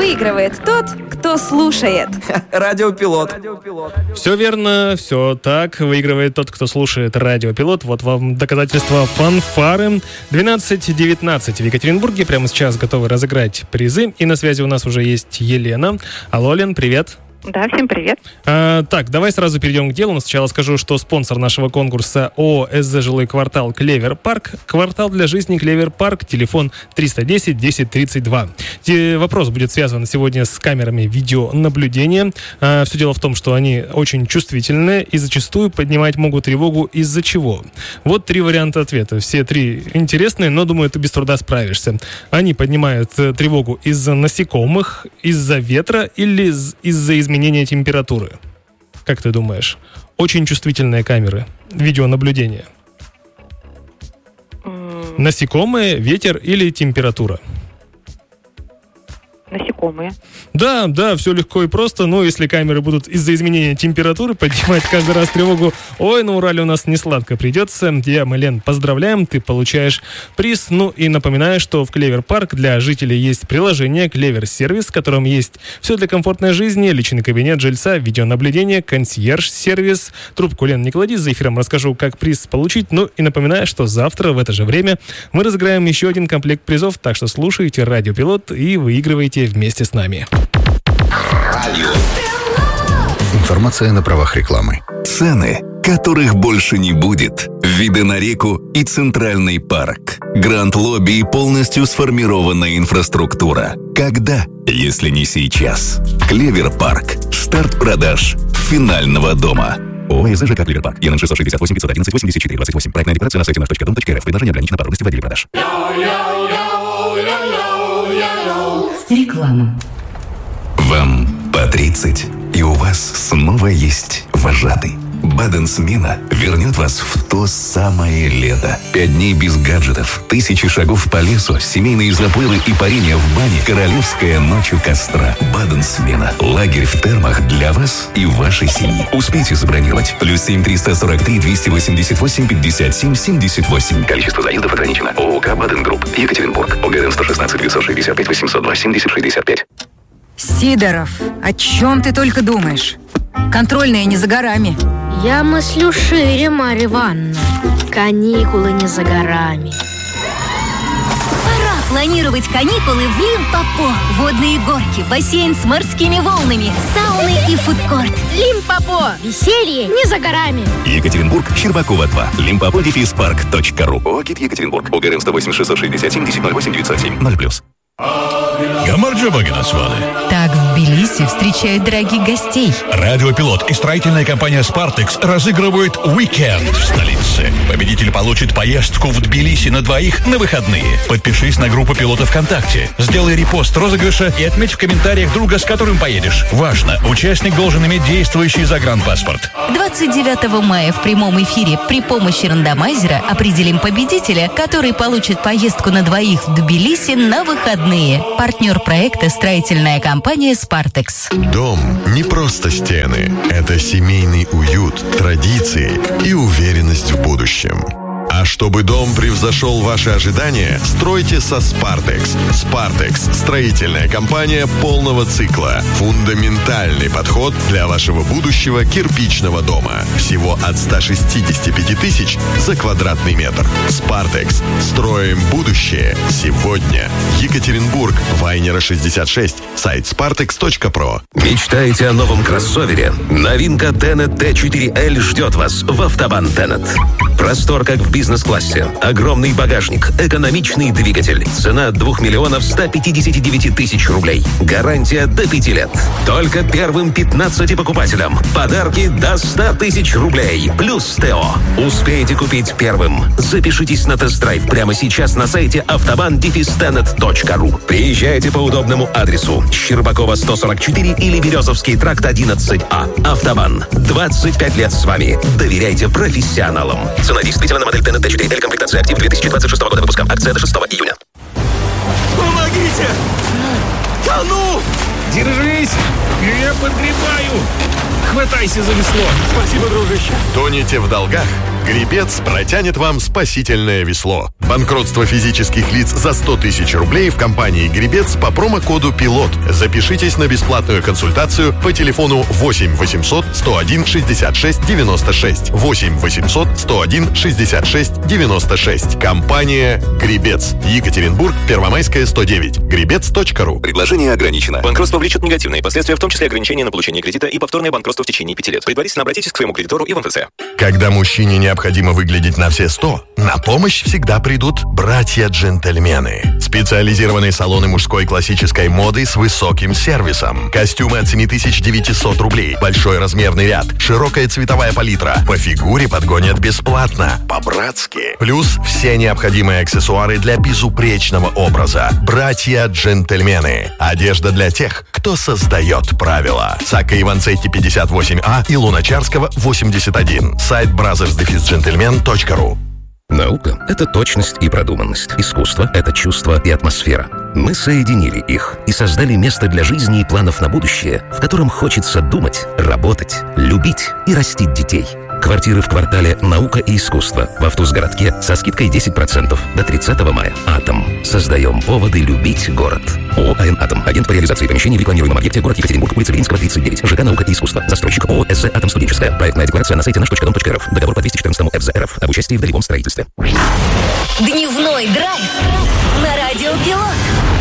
Выигрывает тот, кто слушает. Радиопилот. Все верно, все так. Выигрывает тот, кто слушает Радиопилот. Вот вам доказательства фанфары. 12:19 в Екатеринбурге. Прямо сейчас готовы разыграть призы. И на связи у нас уже есть Елена. Алло, Лен, привет. Да, всем привет. Так, давай сразу перейдем к делу. Но сначала скажу, что спонсор нашего конкурса ООО СЗ «Жилой квартал» Клевер Парк. Квартал для жизни Клевер Парк. Телефон 310 10 32. Вопрос будет связан сегодня с камерами видеонаблюдения. Все дело в том, что они очень чувствительные и зачастую поднимать могут тревогу из-за чего. Вот 3 варианта ответа. Все 3 интересные, но, думаю, ты без труда справишься. Они поднимают тревогу из-за насекомых, из-за ветра или из-за изменения температуры. Как ты думаешь? Очень чувствительные камеры видеонаблюдения. Насекомые, ветер или температура? Насекомые. Да, все легко и просто, но если камеры будут из-за изменения температуры поднимать каждый раз тревогу, ой, на Урале у нас не сладко придется. Мы, Лен, поздравляем, ты получаешь приз. Ну и напоминаю, что в Клевер Парк для жителей есть приложение Клевер Сервис, в котором есть все для комфортной жизни, личный кабинет жильца, видеонаблюдение, консьерж-сервис. Трубку, Лен, не клади, за эфиром расскажу, как приз получить. Ну и напоминаю, что завтра в это же время мы разыграем еще один комплект призов, так что слушайте Радиопилот и выигрывайте вместе с нами. Информация на правах рекламы. Цены, которых больше не будет. Виды на реку и Центральный парк. Гранд-лобби и полностью сформированная инфраструктура. Когда, если не сейчас? Клевер Парк. Старт продаж финального дома. ООО СЗ ЖК Клевер Парк. ЕНН 668 511 84 28. Проектная декларация на сайте nаш.дом.рф. Предложение ограничено, подробности в отделе продаж. Реклама. Вам по 30, и у вас снова есть вожатый. Баден-смена вернет вас в то самое лето. 5 дней без гаджетов, 1000 шагов по лесу, семейные заплывы и парение в бане, королевская ночь у костра. Баден-смена. Лагерь в термах для вас и вашей семьи. Успейте забронировать. +7 343 288 57 78. Количество заездов ограничено. ООК «Баден Групп». Екатеринбург. ОГРН 116 965 802 70 65. Сидоров, о чем ты только думаешь? Контрольные не за горами. Я мыслю шире, Марья Ивановна. Каникулы не за горами. Пора планировать каникулы в Лимпопо. Водные горки, бассейн с морскими волнами, сауны и фудкорт. Лимпопо. Веселье не за горами. Екатеринбург, Щербакова 2. limpopo-park.ru. ОГИТ Екатеринбург. ОГРН 108 667 1008 907 0+. Гамарджоба назвали. Так в Тбилиси встречают дорогих гостей. Радиопилот и строительная компания «Спартекс» разыгрывают уикенд в столице. Победитель получит поездку в Тбилиси на 2 на выходные. Подпишись на группу пилота ВКонтакте. Сделай репост розыгрыша и отметь в комментариях друга, с которым поедешь. Важно, участник должен иметь действующий загранпаспорт. 29 мая в прямом эфире при помощи рандомайзера определим победителя, который получит поездку на 2 в Тбилиси на выходные. Партнер проекта строительная компания «Спартекс». Дом не просто стены. Это семейный уют, традиции и уверенность в будущем. А чтобы дом превзошел ваши ожидания, стройте со Spartex. Spartex – строительная компания полного цикла. Фундаментальный подход для вашего будущего кирпичного дома. Всего от 165 тысяч за квадратный метр. Spartex. Строим будущее сегодня. Екатеринбург, Вайнера 66. Сайт spartex.pro. Мечтаете о новом кроссовере? Новинка Tenet T4L ждет вас в Автобан Tenet. Простор, как в бизнес-классе. Огромный багажник. Экономичный двигатель. Цена 2 159 000 рублей. Гарантия до 5 лет. Только первым 15 покупателям. Подарки до 100 000 рублей. Плюс ТО. Успейте купить первым. Запишитесь на тест-драйв прямо сейчас на сайте autoban-tenet.ru. Приезжайте по удобному адресу. Щербакова 144 или Березовский тракт 11А. Автобан. 25 лет с вами. Доверяйте профессионалам. Цена действительно на модель Tenet T4L, комплектация «Актив» 2026 года выпуска. Акция до 6 июня. Помогите! Тону! Держись! Я подгребаю! Хватайся за весло! Спасибо, дружище! Тонете в долгах? Гребец протянет вам спасительное весло. Банкротство физических лиц за 100 тысяч рублей в компании «Гребец» по промокоду «Пилот». Запишитесь на бесплатную консультацию по телефону 8 800 101 66 96. 8 800 101 66 96. Компания «Гребец». Екатеринбург, Первомайская, 109. Гребец.ру. Предложение ограничено. Банкротство влечет негативные последствия, в том числе ограничение на получение кредита и повторное банкротство в течение 5 лет. Предварительно обратитесь к своему кредитору и в МФЦ. Когда мужчине необходимо выглядеть на все 100, на помощь всегда придут братья-джентльмены. Специализированные салоны мужской классической моды с высоким сервисом. Костюмы от 7900 рублей. Большой размерный ряд. Широкая цветовая палитра. По фигуре подгонят бесплатно. По-братски. Плюс все необходимые аксессуары для безупречного образа. Братья-джентльмены. Одежда для тех, кто создает правила. Сакко Иванцетти 58А и Луначарского 81. Сайт brothers-gentlemen.ru. Наука — это точность и продуманность. Искусство — это чувство и атмосфера. Мы соединили их и создали место для жизни и планов на будущее, в котором хочется думать, работать, любить и растить детей. Квартиры в квартале «Наука и искусство» в Автузгородке со скидкой 10% до 30 мая. «Атом». Создаем поводы любить город. ООО «АН Атом». Агент по реализации помещений в рекламируемом объекте город Екатеринбург, улица Белинского, 39. ЖК «Наука и искусство». Застройщик ООО «СЗ Атом Студенческая». Проектная декларация на сайте наш.дом.рф. Договор по 214 ФЗ РФ. Об участии в долевом строительстве. Дневной драйв на Радио Пилот.